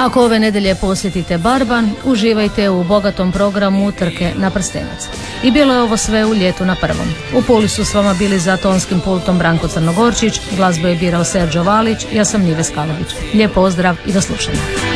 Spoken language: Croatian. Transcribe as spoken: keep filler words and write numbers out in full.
Ako ove nedelje posjetite Barban, uživajte u bogatom programu Trke na prstenac. I bilo je ovo sve u Ljetu na prvom. U Puli su s vama bili za tonskim pultom Branko Crnogorčić, glazbu je birao Serđo Valić, ja sam Nive Skalović. Lijep pozdrav i do slušanja.